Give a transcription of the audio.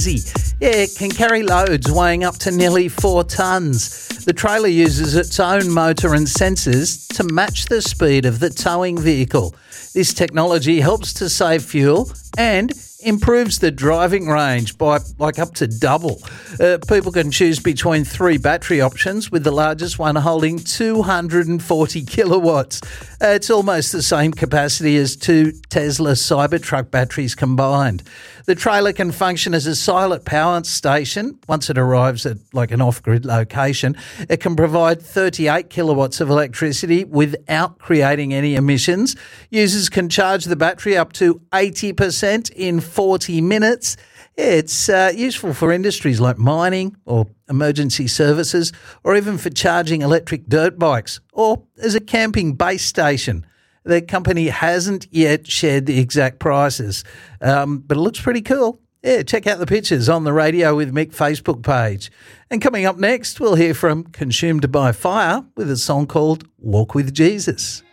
It can carry loads weighing up to nearly 4 tonnes. The trailer uses its own motor and sensors to match the speed of the towing vehicle. This technology helps to save fuel and improves the driving range by up to double. People can choose between 3 battery options, with the largest one holding 240 kilowatts. It's almost the same capacity as 2 Tesla Cybertruck batteries combined. The trailer can function as a silent power station. Once it arrives at an off-grid location, it can provide 38 kilowatts of electricity without creating any emissions. Users can charge the battery up to 80% in 40 minutes. It's useful for industries like mining or emergency services, or even for charging electric dirt bikes, or as a camping base station. The company hasn't yet shared the exact prices, but it looks pretty cool. Yeah, check out the pictures on the Radio with Mick Facebook page. And coming up next, we'll hear from Consumed by Fire with a song called Walk with Jesus.